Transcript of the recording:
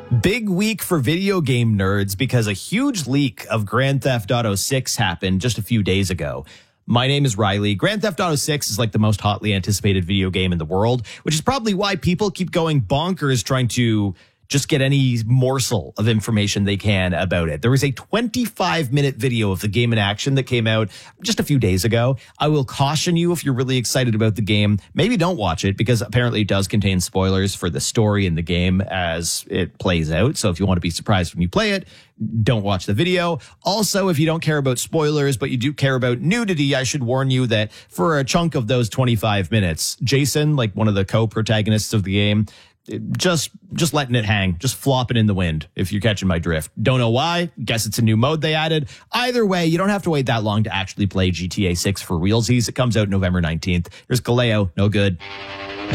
Big week for video game nerds because a huge leak of Grand Theft Auto 6 happened just a few days ago. My name is Riley. Grand Theft Auto 6 is like the most hotly anticipated video game in the world, which is probably why people keep going bonkers trying to just get any morsel of information they can about it. There was a 25-minute video of the game in action that came out just a few days ago. I will caution you, if you're really excited about the game, maybe don't watch it, because apparently it does contain spoilers for the story in the game as it plays out. So if you want to be surprised when you play it, don't watch the video. Also, if you don't care about spoilers, but you do care about nudity, I should warn you that for a chunk of those 25 minutes, Jason, like one of the co-protagonists of the game, just letting it hang, just flopping in the wind, if you're catching my drift. Don't know why. Guess it's a new mode they added. Either way, you don't have to wait that long to actually play GTA 6 for realsies. It comes out November 19th. Here's Kaleo. No good.